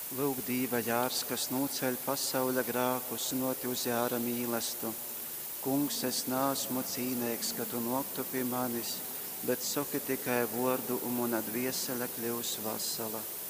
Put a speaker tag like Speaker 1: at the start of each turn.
Speaker 1: Lūk, Dīva jārs, kas nūceļ pasaules grākus, noti uz jāra mīlestību. Kungs, es neesmu cīnīgs, ka tu noktu pie manis, bet saki tikai vārdu, un mana dviesele kļūs vesela.